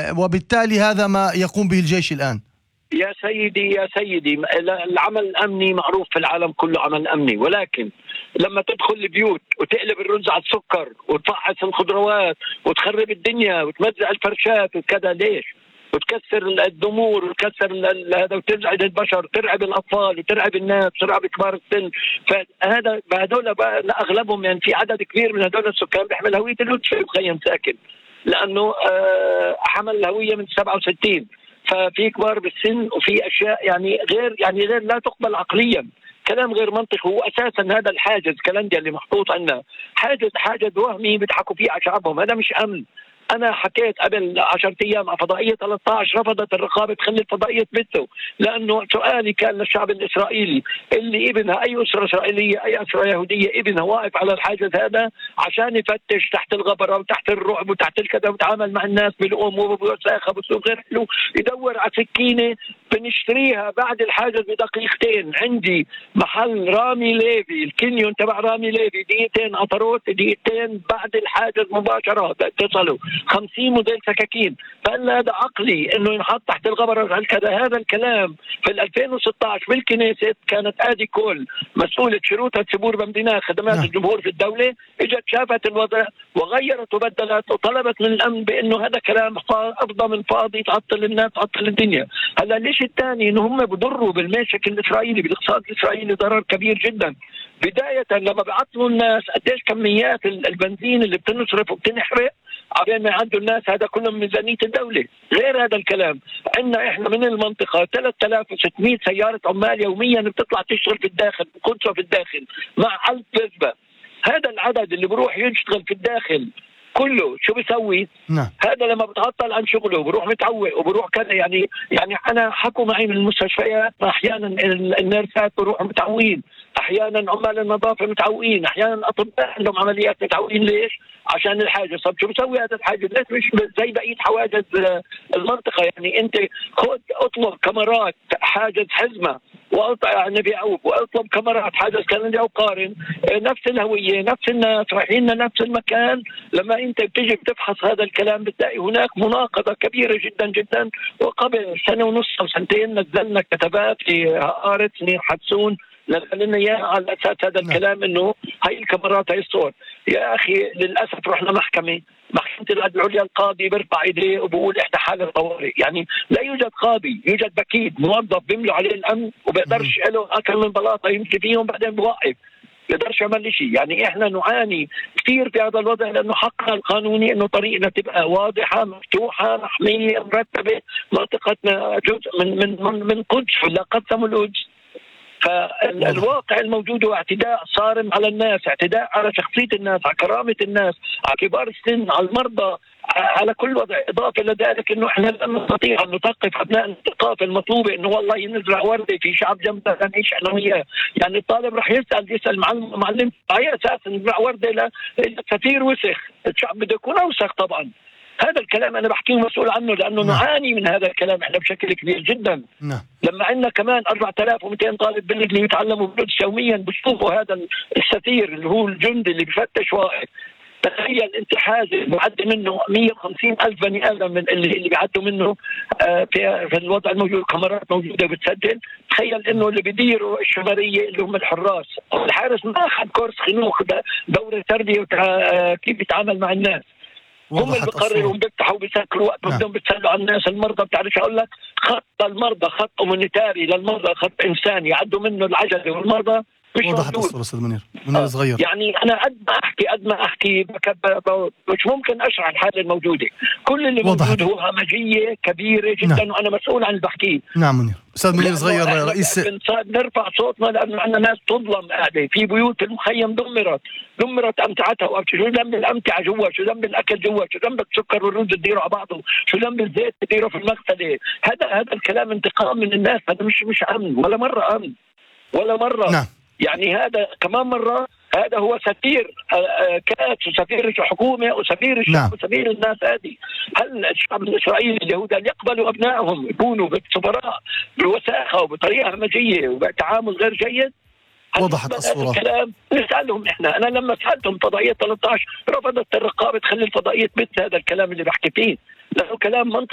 وبالتالي هذا ما يقوم به الجيش الآن. يا سيدي العمل الأمني معروف في العالم كله عمل أمني، ولكن لما تدخل البيوت وتقلب الرز على السكر وتفحص الخضروات وتخرب الدنيا وتمزع الفرشات وكذا، ليش؟ وتكسر الدمور وتكسر هذا وتزعج البشر، ترعب الأطفال وترعب الناس، ترعب كبار السن. فهذا هذول أغلبهم يعني في عدد كبير من هذول السكان بيحمل هوية القدس في مخيم ساكن، لأنه حمل الهوية من 67. ففي كبار بالسن وفي أشياء يعني غير لا تقبل عقليا، كلام غير منطقي. هو أساسا هذا الحاجز كلنديا اللي محطوط عندنا حاجز وهمي بيضحكوا فيه على شعبهم، هذا مش أمن. أنا حكيت قبل 10 أيام على فضائية 13 رفضت الرقابة تخلي الفضائية تبثه، لأنه سؤالي كان للشعب الإسرائيلي اللي ابنها أي أسرة إسرائيلية أي أسرة يهودية ابنها واقف على الحاجز هذا عشان يفتش تحت الغبرة وتحت الرعب وتحت الكذا ويتعامل مع الناس بالأم وبوساخة بسوق غير حلو، يدور على سكينة بنشتريها بعد الحاجز بدقيقتين. عندي محل رامي ليفي، الكنيون تبع رامي ليفي، دقيقتين عطروت، دقيقتين بعد الحاجز مباشرة اتصلوا 50 موديل سكاكين. فقال هذا عقلي انه ينحط تحت الغبره كذا. هذا الكلام في 2016 بالكنيسة كانت ادي كول مسؤوله شروطها تسبور بمدينه خدمات الجمهور في الدوله، اجت شافت الوضع وغيرت وبدلت وطلبت من الامن بانه هذا كلام افضل من فاضي تعطل الناس تعطل الدنيا. هلا ليش الثاني انه هم بضروا بالمشاكل الاسرائيلي بالاقتصاد الاسرائيلي ضرر كبير جدا. بدايه لما بيعطلوا الناس قديش كميات البنزين اللي بتنصرف وبتنحرق عبين ما يعدوا الناس، هذا كله من ميزانية الدولة. غير هذا الكلام عندنا احنا من المنطقة 3600 سيارة عمال يوميا بتطلع تشتغل في الداخل بقدسة في الداخل مع 1000 نسبة. هذا العدد اللي بروح يشتغل في الداخل كله شو بيسوي؟ هذا لما بتعطل عن شغله بروح متعوق وبروح كذا. يعني انا حكوا معي من المستشفيات احيانا النيرسات بروحوا متعوقين، احيانا عمال النظافه متعوقين، احيانا اطباء عندهم عمليات متعوقين. ليش؟ عشان الحاجز. طب شو بيسوي هذا الحاجز؟ ليش مش زي بقيه حواجز المنطقه؟ يعني انت خذ اطلب كاميرات حاجز حزمه واقطع نبي يعقوب واطلب كاميرات حاجز كلنديا وقارن نفس الهويه نفس الناس رايحين نفس المكان. لما انت بتيجي بتفحص هذا الكلام بتلاقي هناك مناقضه كبيره جدا جدا. وقبل سنه ونص او سنتين نزلنا كتابات في هآرتس نير حتسون لنا اياه على اساس هذا الكلام انه هاي الكاميرات هاي الصور. يا اخي للاسف رحنا محكمه العدل العليا، القاضي بيرفع ايديه وبقول احنا حاله طوارئ. يعني لا يوجد قاضي، يوجد بكيد موظف بيملوا عليه الامن وبيقدرش له اكل من بلاطه يمشي فيهم بعدين بوقف بيقدرش يعمل شيء. يعني احنا نعاني كثير في هذا الوضع لانه حقنا القانوني انه طريقنا تبقى واضحه مفتوحه محميه مرتبه. منطقتنا جزء من قدس ولا قسموا القدس. فالواقع الموجود هو اعتداء صارم على الناس، اعتداء على شخصية الناس، على كرامة الناس، على كبار السن، على المرضى، على كل وضع. إضافة إلى ذلك إنه إحنا لا نستطيع أن نثقف أبناء الثقافة المطلوبة إنه والله نزرع وردة في شعب جنبنا نعيش إحنا وياه. يعني الطالب رح يسأل معلم على أساس نزرع وردة لسفير وسخ، الشعب بده يكون أوسخ طبعا. هذا الكلام أنا بحكيه مسؤول عنه لأنه نعاني من هذا الكلام إحنا بشكل كبير جدا. لما عندنا كمان 4200 طالب اللي يتعلموا بالقدس يوميا بيشوفوا هذا السفير اللي هو الجندي اللي بفتش واحد. تخيل انت حاجز معدي منه 150,000 بني ادم من اللي بيعدوا منه في الوضع الموجود، كاميرات موجوده بتسجل. تخيل انه اللي بيديروا الشماليه اللي هم الحارس ما اخذ كورس خنوخ دوره تربيه كيف يتعامل مع الناس. هم اللي بيقرروا بيفتحوا بيسكروا وقت بدهم بيتسلوا على الناس. المرضى بتعرفش اقول لك خط المرضى خط كومونيتاري للمرضى، خط انساني يعدوا منه العجله والمرضى مش وضحت الصورة أستاذ منير صغير. يعني أنا قد ما أحكي مش ممكن أشرح الحالة الموجودة. كل اللي موجود هو همجية كبيرة جدا. وأنا مسؤول عن البحكي. نعم منير. أستاذ منير صغير رئيس نرفع صوتنا لأنه عندنا ناس تظلم قاعدة في بيوت المخيم دمرت أمتعتها. شو ذنب الأمتعة جوا؟ شو ذنب الأكل جوا؟ شو ذنب السكر والرز تديره على بعضه؟ شو ذنب الزيت تديره في المغسلة؟ هذا الكلام انتقام من الناس. هذا مش أمن ولا مرة أمن ولا مرة. نعم. يعني هذا كمان مرة هذا هو سفير كات وسفير الحكومة وسفير الشعب وسفير الناس. هذه هل الشعب الإسرائيلي اليهود يقبلوا أبنائهم يكونوا سفراء بوساخة وبطريقة همجية وبتعامل غير جيد؟ وضحت الصورة. الكلام نسألهم إحنا. أنا لما سألتهم فضائية 13 رفضت الرقابة تخلي الفضائية تبث هذا الكلام اللي بحكي فيه لأنه كلام منطقي.